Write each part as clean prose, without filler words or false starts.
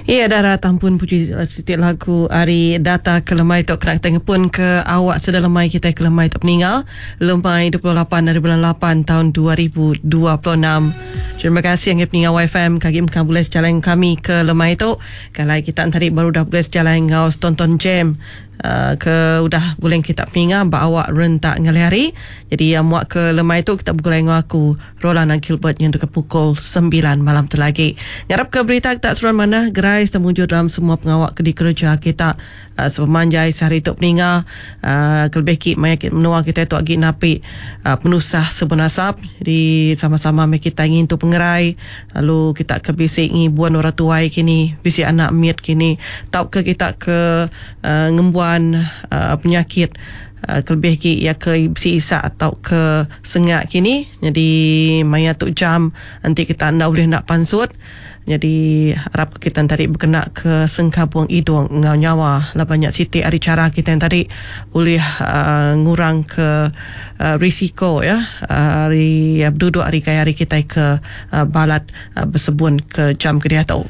Ya, darah tampun puji setiap lagu hari data ke lemai tok kena tengah pun ke awak sedang lemai kita ke lemai tok meninggal lemai 28 dari bulan 8 tahun 2026. Terima kasih yang peninggal YFM kaki mkan boleh jalan kami ke lemai tok. Kalau kita tadi baru dah boleh jalan ngau tonton jam ke udah boleh kita peninggal bawa rentak ngelari. Jadi muak ke lemai tok kita boleh ngau aku Roland dan Gilbert yang untuk pukul 9 malam tu lagi. Ngarap ke berita tak suruh mana gerai terwujud dalam semua pengawak di kerja kita sepemanjai sehari itu peninggal kelebih ki maya menua kita tu agi napi penusah sebenasap. Jadi sama-sama kita ingin tu pengerai lalu kita ke bisik ni buan orang tuai kini bisik anak miat kini tau ke kita ke ngembuan penyakit kelebih ki ya ke bisi isak atau ke sengak kini. Jadi maya tu jam nanti kita anda boleh nak pansut. Jadi harap kita tadi berkena ke sengkabung hidung ngau nyawa lah banyak siti hari cara kita yang tadi boleh ngurang ke risiko ya hari duduk hari kaya hari kita ke balat bersebun ke jam kedia tau.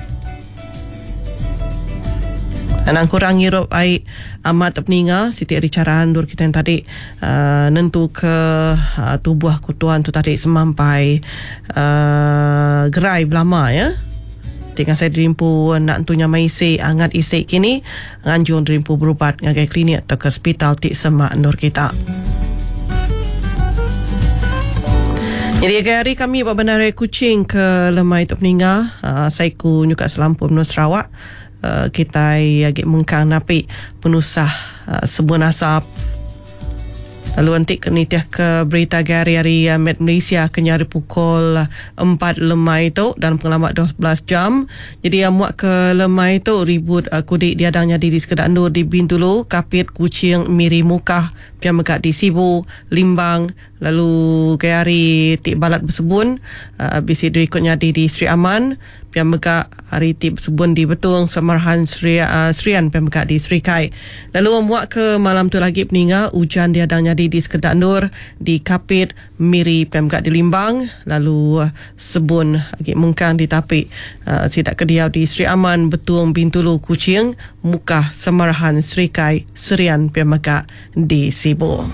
Anang kurang hirup ai amat peninga siti hari cara andur kita yang tadi nentu ke tubuh kutuan tu tadi semampai gerai belama ya. Tengah saya dirimpu nak tunya maisi angat isi kini nganjung dirimpu berubat ngagai klinik atau ke hospital ti semak andur kita. Jadi hari kami benar kucing ke lemai tu peninga saya ku nyuka selampur menurut Sarawak. Kita agak mengkang napi penusah sebuah nasab. Lalu nanti kenitiah ke berita hari-hari Met Malaysia kenyari pukul 4 lemai itu dalam pengalaman 12 jam. Jadi muak ke lemai itu ribut kudik diadang jadi di sekedar andur di Bintulu, Kapit, Kuching, Miri Mukah, pian megak di Sibu, Limbang, lalu ke hari tik balat bersebun, bisi dirikutnya di Sri Aman, pian megak hari tik bersebun di Betung, Samarhan Srian, pian megak di Sri Kai. Lalu muak ke malam tu lagi peninggal, hujan diadang jadi di sekedar andur di Kapit, Miri, pian megak di Limbang, lalu sebun agak mengkang di Tapik, sidak kediau di Sri Aman, Betung, Bintulu, Kuching, Mukah, Samarhan, Sri Kai, Serian, pian megak di Sibu.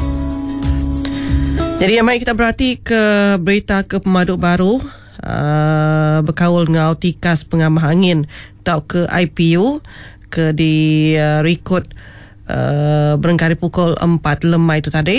Jadi mari kita berhati ke berita ke pemaduk baru berkaul ngau tikas pengamah angin tau ke IPU ke di rekod berengkari pukul 4 lemai itu tadi.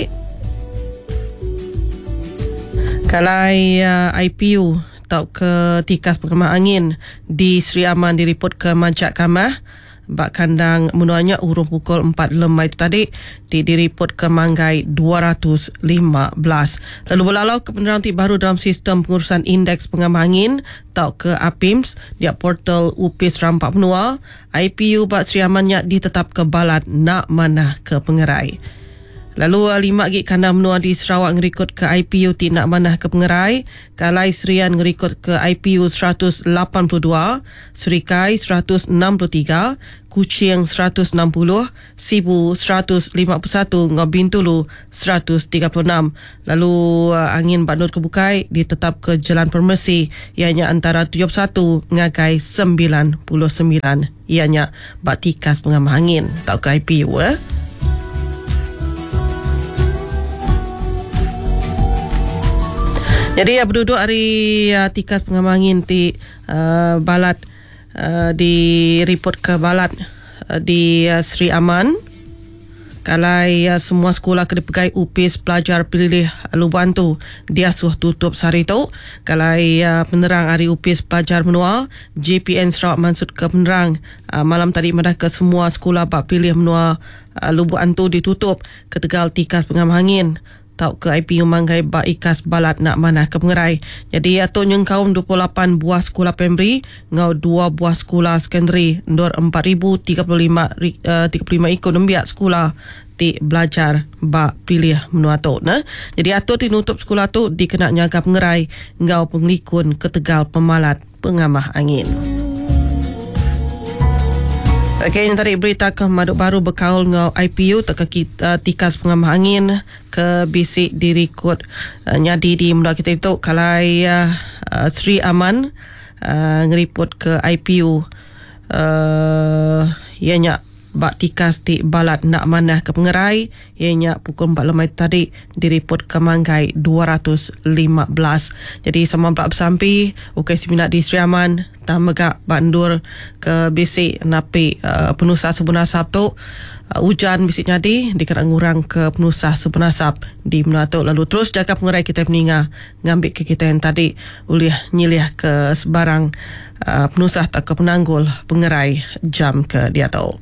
Kalai IPU tau ke tikas pengamah angin di Sri Aman direport ke Mancak Kamah bak kandang menuanya urung pukul 4 lemai itu tadi direport ke Manggai 215. Lalu berlalu ke penerangan baru dalam sistem pengurusan indeks pengamah angin tau ke APIMS di portal UPIS Rampak Menua. IPU bak Sri Amannya ditetap ke balat nak mana ke pengerai. Lalu 5 gig kandang menua di Sarawak ngerikut ke IPU tidak manah ke pengerai. Kalai Serian ngerikut ke IPU 182, Serikai 163, Kuching 160, Sibu 151, Ngabintulu 136. Lalu angin Badut Kebukai ditetap ke Jalan Permesi ianya antara 71 ngagai 99 ianya batikas pengamah angin tau ke IPU Jadi berduduk hari tikas pengamah angin di balat di report ke balat di Sri Aman. Kalai semua sekolah kena pegai UPIS pelajar pilih Luban tu diasuh tutup sehari tu. Kalai penerang hari UPIS pelajar menua JPN Sarawak maksud ke penerang malam tadi madah ke semua sekolah bak pilih menua Luban tu ditutup ke Tegal tikas pengamah angin tau ke IPU Manggai bak ikas balat nak mana ke pengerai. Jadi atuk nyengkaum 28 buah sekolah primary ngau 2 buah sekolah sekondari ndor 4035 ikut nembiak sekolah ti belajar bak pilih menua tu nah. Jadi atuk dinutup sekolah tu dikena nyaga pengerai ngau penglikun ke Tegal pemalat pengamah angin. Okey, yang tadi berita ke Maduk Baru berkaul dengan IPU tak ke tikas pengamah angin ke bisik dirikut nyadi di muda kita itu kalai Sri Aman ngeriput ke IPU ianya bak tikas ti balat nak manah ke Pengerai ianya pukul 4 lemai tadi diriput ke Manggai 215. Jadi sama belak bersampi ukai seminak di Sri Aman tamegak bandur ke basic napi penusah sebenasab tu hujan bisik jadi dikena ngurang ke penusah sebenasab di Menatuk. Lalu terus jaga Pengerai kita meninggal ngambil ke kita yang tadi uliah nyiliah ke sebarang penusah tak ke penanggul Pengerai jam ke dia tahu.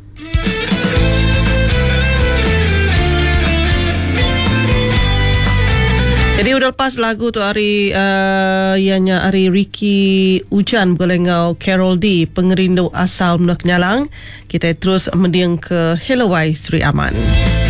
Jadi udah lepas lagu tu hari ianya hari Ricky Ujan berlengau Carol D pengerindu asal Menuk Nyalang. Kita terus mendiang ke Helawai Sri Aman.